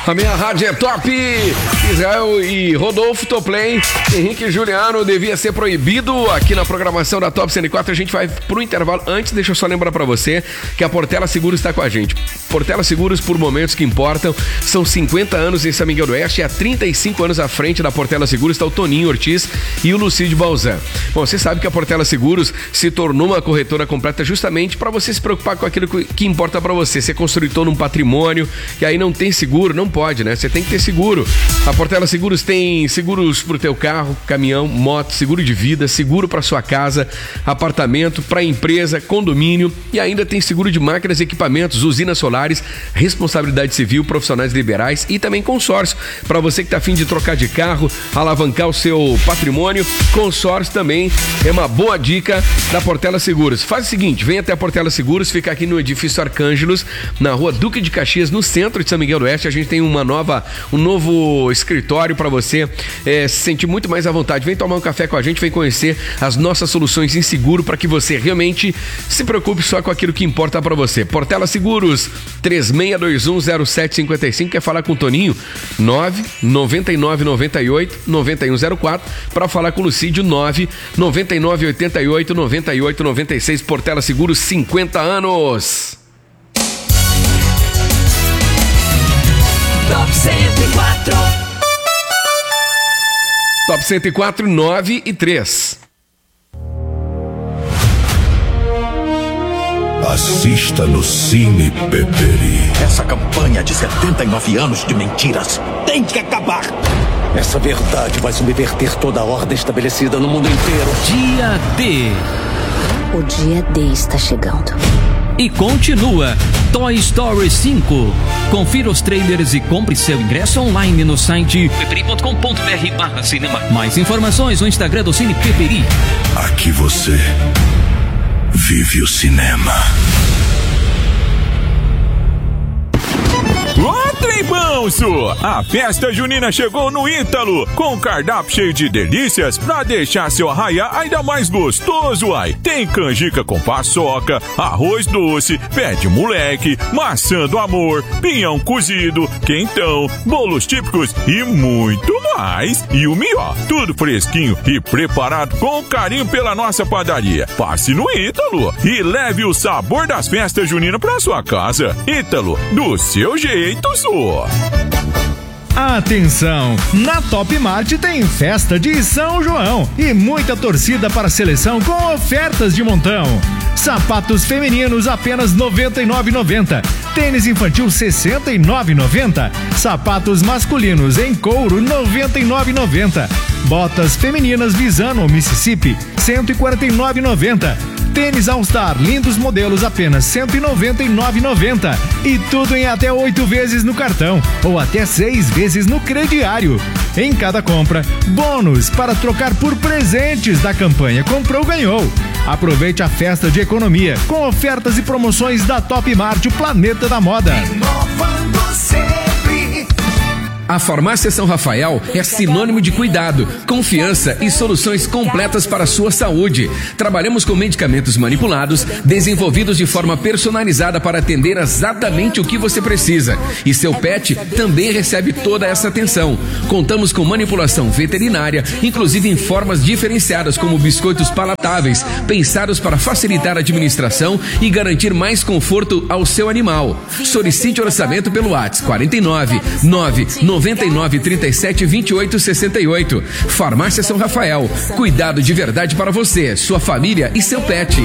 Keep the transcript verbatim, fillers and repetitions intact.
A minha rádio é top. Israel e Rodolfo, Toplay, Henrique e Juliano, devia ser proibido aqui na programação da Top cento e quatro. A gente vai pro intervalo. Antes, deixa eu só lembrar pra você que a Portela Seguros está com a gente. Portela Seguros, por momentos que importam, são cinquenta anos em São Miguel do Oeste e há trinta e cinco anos à frente da Portela Seguros está o Toninho Ortiz e o Lucídio Balzan. Bom, você sabe que a Portela Seguros se tornou uma corretora completa justamente para você se preocupar com aquilo que importa para você. Você construiu num patrimônio e aí não tem seguro, não pode, né? Você tem que ter seguro. A Portela Seguros tem seguros pro teu carro, caminhão, moto, seguro de vida, seguro para sua casa, apartamento, para empresa, condomínio e ainda tem seguro de máquinas e equipamentos, usinas solares, responsabilidade civil, profissionais liberais e também consórcio. Para você que tá a fim de trocar de carro, alavancar o seu patrimônio, consórcio também é uma boa dica da Portela Seguros. Faz o seguinte, vem até a Portela Seguros, fica aqui no edifício Arcângelos, na rua Duque de Caxias, no centro de São Miguel do Oeste. A gente tem uma nova, um novo escritório para você é, se sentir muito mais à vontade. Vem tomar um café com a gente, vem conhecer as nossas soluções em seguro para que você realmente se preocupe só com aquilo que importa para você. Portela Seguros, três seis dois um zero sete cinco cinco. Quer falar com o Toninho? nove nove nove nove oito nove um zero quatro. Para falar com o Lucídio, nove nove nove oito oito nove oito nove seis. Portela Seguros, cinquenta anos. Top cento e quatro. Top cento e quatro, nove e três. Assista no Cine Peperi. Essa campanha de setenta e nove anos de mentiras tem que acabar. Essa verdade vai subverter toda a ordem estabelecida no mundo inteiro. Dia D. O dia D está chegando. E continua Toy Story cinco. Confira os trailers e compre seu ingresso online no site peperi ponto com ponto br barra cinema. Mais informações no Instagram do Cine Peperi. Aqui você vive o cinema. Ô, Trempanço! A festa junina chegou no Ítalo, com um cardápio cheio de delícias pra deixar seu arraiá ainda mais gostoso, ai. Tem canjica com paçoca, arroz doce, pé de moleque, maçã do amor, pinhão cozido, quentão, bolos típicos e muito mais. E o melhor, tudo fresquinho e preparado com carinho pela nossa padaria. Passe no Ítalo e leve o sabor das festas juninas pra sua casa. Ítalo, do seu jeito. Atenção! Na Top Mart tem festa de São João e muita torcida para a seleção com ofertas de montão. Sapatos femininos apenas noventa e nove reais e noventa centavos. Tênis infantil sessenta e nove reais e noventa centavos. Sapatos masculinos em couro noventa e nove reais e noventa centavos. Botas femininas Visano Mississippi cento e quarenta e nove reais e noventa centavos. Tênis All Star, lindos modelos apenas cento e noventa e nove reais e noventa centavos. E tudo em até oito vezes no cartão ou até seis vezes no crediário. Em cada compra, bônus para trocar por presentes da campanha Comprou Ganhou. Aproveite a festa de economia com ofertas e promoções da Top Mart, o planeta da moda. Inovando sempre. A Farmácia São Rafael é sinônimo de cuidado, confiança e soluções completas para a sua saúde. Trabalhamos com medicamentos manipulados, desenvolvidos de forma personalizada para atender exatamente o que você precisa. E seu pet também recebe toda essa atenção. Contamos com manipulação veterinária, inclusive em formas diferenciadas, como biscoitos palatáveis, pensados para facilitar a administração e garantir mais conforto ao seu animal. Solicite orçamento pelo WhatsApp quarenta e nove, nove noventa e nove, trinta e sete, vinte e oito, sessenta e oito. Farmácia São Rafael. Cuidado de verdade para você, sua família e seu pet.